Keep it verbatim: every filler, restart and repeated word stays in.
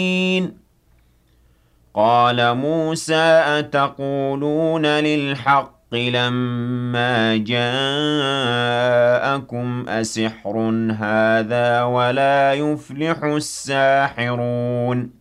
قَالَ مُوسَىٰ أَتَقُولُونَ لِلْحَقِّ لَمَّا جَاءَكُمْ أَسِحْرٌ هَٰذَا وَلَا يُفْلِحُ السَّاحِرُونَ